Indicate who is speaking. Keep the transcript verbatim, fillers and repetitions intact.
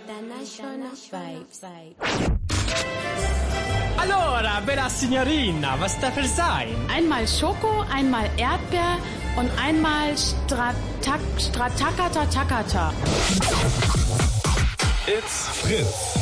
Speaker 1: International Vibes.
Speaker 2: Allora, bella Signorina, was darf es sein?
Speaker 3: Einmal Schoko, einmal Erdbeer und einmal Stratak, Stratakata Takata.
Speaker 4: It's Fritz.